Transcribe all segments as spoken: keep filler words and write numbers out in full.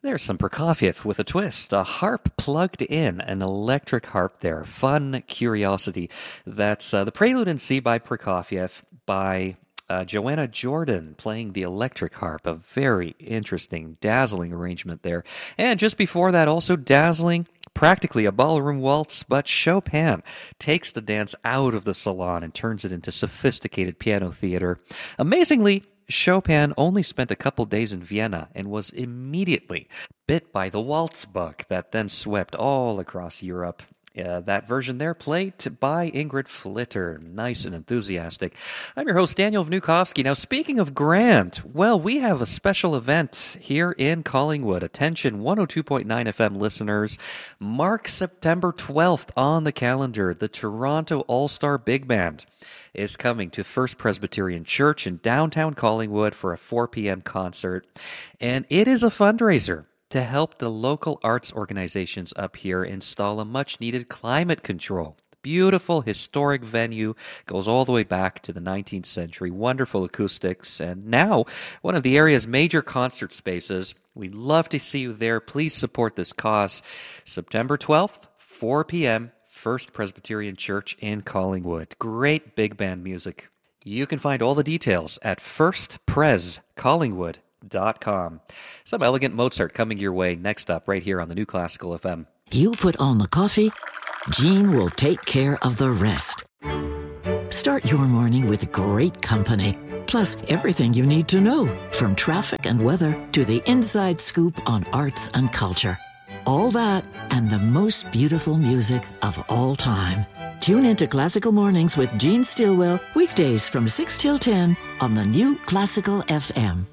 There's some Prokofiev with a twist, a harp plugged in, an electric harp there. Fun curiosity. That's uh, the Prelude in C by Prokofiev by uh, Joanna Jordan playing the electric harp. A very interesting, dazzling arrangement there. And just before that, also dazzling, practically a ballroom waltz, but Chopin takes the dance out of the salon and turns it into sophisticated piano theater. Amazingly, Chopin only spent a couple days in Vienna and was immediately bit by the waltz bug that then swept all across Europe. Uh, that version there played by Ingrid Flitter. Nice and enthusiastic. I'm your host, Daniel Vnukovsky. Now, speaking of grand, well, we have a special event here in Collingwood. Attention, one oh two point nine F M listeners. Mark September twelfth on the calendar. The Toronto All-Star Big Band is coming to First Presbyterian Church in downtown Collingwood for a four p.m. concert. And it is a fundraiser to help the local arts organizations up here install a much-needed climate control. Beautiful, historic venue, goes all the way back to the nineteenth century, wonderful acoustics, and now one of the area's major concert spaces. We'd love to see you there. Please support this cause. September twelfth, four p.m., First Presbyterian Church in Collingwood. Great big band music. You can find all the details at first pres collingwood dot com. Some elegant Mozart coming your way next up right here on the New Classical F M. You put on the coffee, Jean will take care of the rest. Start your morning with great company, plus everything you need to know, from traffic and weather to the inside scoop on arts and culture. All that and the most beautiful music of all time. Tune into Classical Mornings with Jean Stillwell, weekdays from six till ten on the New Classical F M.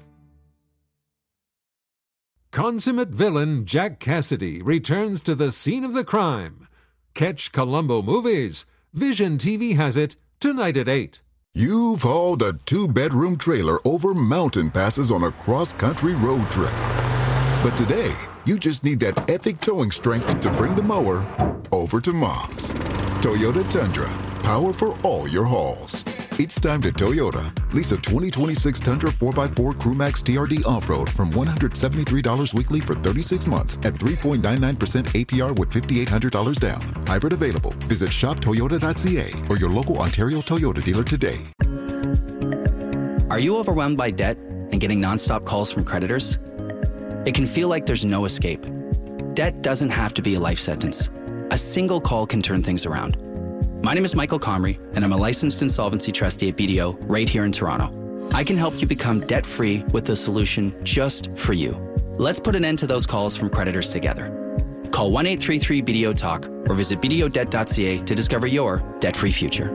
Consummate villain Jack Cassidy returns to the scene of the crime. Catch Columbo Movies. Vision T V has it tonight at eight. You've hauled a two-bedroom trailer over mountain passes on a cross-country road trip. But today, you just need that epic towing strength to bring the mower over to Mom's. Toyota Tundra, power for all your hauls. It's time to Toyota. Lease a twenty twenty-six Tundra four by four Crewmax T R D Off-Road from one hundred seventy-three dollars weekly for thirty-six months at three point nine nine percent A P R with five thousand eight hundred dollars down. Hybrid available. Visit shop toyota dot c a or your local Ontario Toyota dealer today. Are you overwhelmed by debt and getting nonstop calls from creditors? It can feel like there's no escape. Debt doesn't have to be a life sentence. A single call can turn things around. My name is Michael Comrie, and I'm a licensed insolvency trustee at B D O right here in Toronto. I can help you become debt-free with a solution just for you. Let's put an end to those calls from creditors together. Call one eight three three B D O Talk or visit b d o debt dot c a to discover your debt-free future.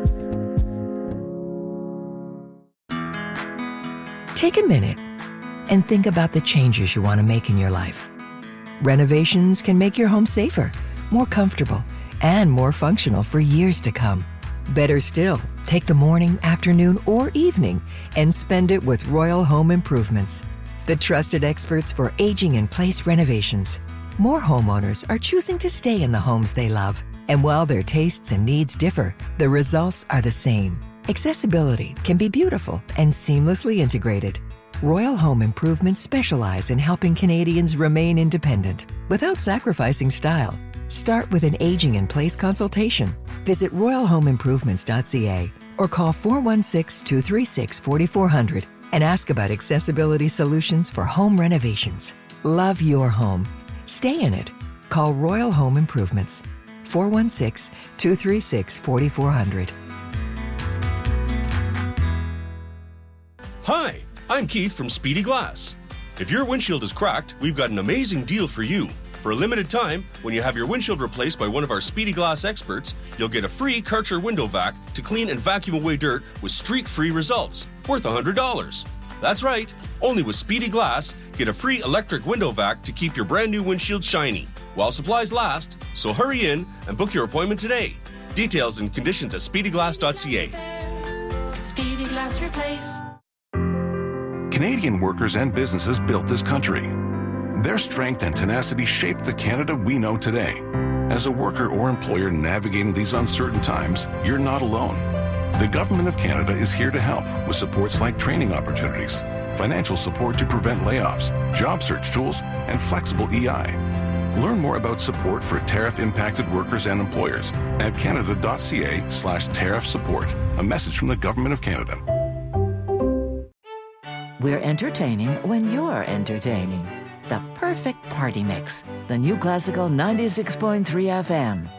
Take a minute and think about the changes you want to make in your life. Renovations can make your home safer, more comfortable, and more functional for years to come. Better still, take the morning, afternoon, or evening and spend it with Royal Home Improvements, the trusted experts for aging-in-place renovations. More homeowners are choosing to stay in the homes they love. And while their tastes and needs differ, the results are the same. Accessibility can be beautiful and seamlessly integrated. Royal Home Improvements specialize in helping Canadians remain independent without sacrificing style. Start with an aging-in-place consultation. Visit royal home improvements dot c a or call four one six, two three six, four four zero zero and ask about accessibility solutions for home renovations. Love your home. Stay in it. Call Royal Home Improvements. four one six, two three six, four four zero zero. Hi, I'm Keith from Speedy Glass. If your windshield is cracked, we've got an amazing deal for you. For a limited time, when you have your windshield replaced by one of our Speedy Glass experts, you'll get a free Karcher window vac to clean and vacuum away dirt with streak-free results, worth one hundred dollars. That's right, only with Speedy Glass, get a free electric window vac to keep your brand new windshield shiny, while supplies last, so hurry in and book your appointment today. Details and conditions at speedy glass dot c a. Speedy Glass Replace. Canadian workers and businesses built this country. Their strength and tenacity shaped the Canada we know today. As a worker or employer navigating these uncertain times, you're not alone. The Government of Canada is here to help with supports like training opportunities, financial support to prevent layoffs, job search tools, and flexible E I. Learn more about support for tariff-impacted workers and employers at canada.ca slash tariff support. A message from the Government of Canada. We're entertaining when you're entertaining. The perfect party mix. The New Classical ninety-six point three F M.